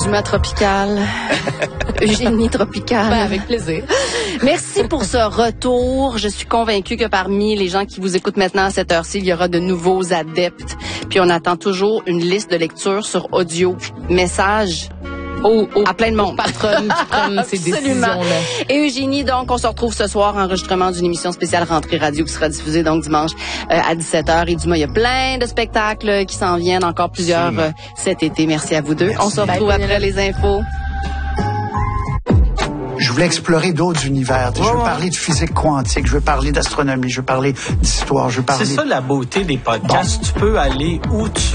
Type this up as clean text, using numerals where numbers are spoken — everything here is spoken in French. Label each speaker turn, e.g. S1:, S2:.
S1: Dumas tropical. Eugénie tropicale.
S2: Ben, avec plaisir.
S1: Merci pour ce retour. Je suis convaincue que parmi les gens qui vous écoutent maintenant à cette heure-ci, il y aura de nouveaux adeptes. Puis on attend toujours une liste de lecture sur audio. Message à plein de monde.
S2: Patronne qui prennent ces décisions-là.
S1: Et Eugénie, donc, on se retrouve ce soir, enregistrement d'une émission spéciale Rentrée Radio qui sera diffusée donc dimanche à 17h. Et du moins, il y a plein de spectacles qui s'en viennent, encore plusieurs cet été. Merci à vous deux.
S3: Merci.
S1: On se retrouve après les infos.
S3: Je voulais explorer d'autres univers. Je veux parler de physique quantique, je veux parler d'astronomie, je veux parler d'histoire, je veux parler...
S4: C'est ça la beauté des podcasts. Bon. Tu peux aller où tu